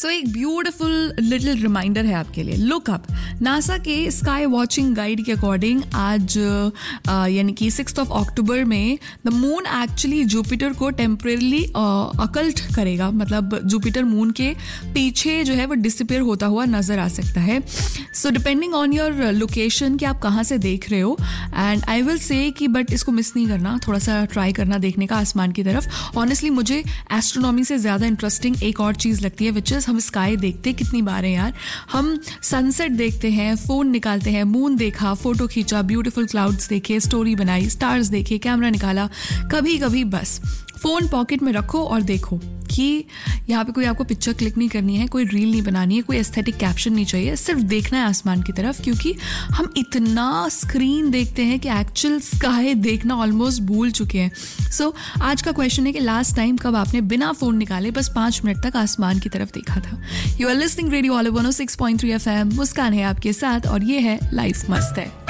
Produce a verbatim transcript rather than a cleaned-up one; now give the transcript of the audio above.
सो एक beautiful little reminder है आपके लिए. Look up. नासा के स्काई वॉचिंग गाइड के अकॉर्डिंग आज uh, यानी कि सिक्स्थ ऑफ अक्टूबर में द मून एक्चुअली जुपिटर को टेम्परेरली अकल्ट करेगा. मतलब जुपिटर मून के पीछे जो है वो डिसअपीयर होता हुआ नजर आ सकता है. So depending on your location कि आप कहाँ से देख रहे हो, एंड आई विल से कि बट इसको मिस नहीं करना, थोड़ा सा ट्राई करना देखने का आसमान की तरफ. ऑनेस्टली मुझे एस्ट्रोनॉमी से ज़्यादा इंटरेस्टिंग एक और चीज़ लगती है, विच इज़ हम स्काई देखते कितनी बार है यार. हम सनसेट देखते हैं, फ़ोन निकालते हैं, मून देखा, फोटो खींचा, ब्यूटीफुल क्लाउड्स देखे, स्टोरी बनाई, स्टार्स देखे, कैमरा निकाला. कभी कभी बस फ़ोन पॉकेट में रखो और देखो कि यहाँ पे कोई आपको पिक्चर क्लिक नहीं करनी है, कोई रील नहीं बनानी है, कोई एस्थेटिक कैप्शन नहीं चाहिए, सिर्फ देखना है आसमान की तरफ. क्योंकि हम इतना स्क्रीन देखते हैं कि एक्चुअल स्काई देखना ऑलमोस्ट भूल चुके हैं. सो so, आज का क्वेश्चन है कि लास्ट टाइम कब आपने बिना फ़ोन निकाले बस पाँच मिनट तक आसमान की तरफ देखा था. You are listening radio all one O six point three F M. मुस्कान है आपके साथ और ये है लाइफ मस्त है.